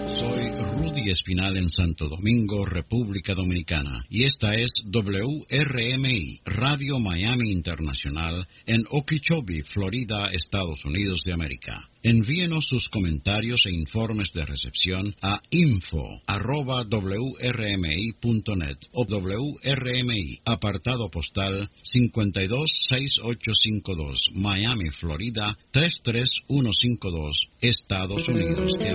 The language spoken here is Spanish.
Soy Rudy Espinal en Santo Domingo, República Dominicana, y esta es WRMI, Radio Miami Internacional, en Okeechobee, Florida, Estados Unidos de América. Envíenos sus comentarios e informes de recepción a info@wrmi.net o WRMI, apartado postal 526852, Miami, Florida 33152, Estados Unidos de América.